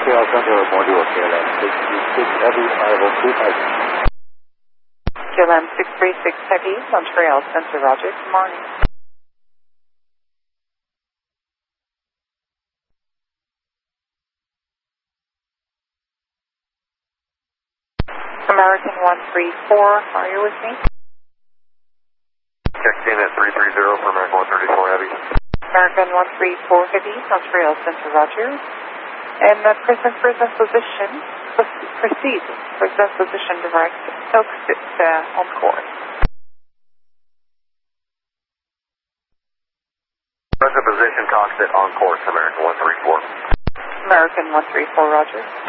Montreal Center module KLM 636 Heavy 5025. KLM 636 Heavy, Montreal Center, roger. Good morning. American 134, are you with me? Checked in at 330 for American 134 Heavy. American 134 Heavy, Montreal Center, roger. And present position, proceed. Present position direct, exit on course. Present position, cockpit on course, American 134. American 134, roger.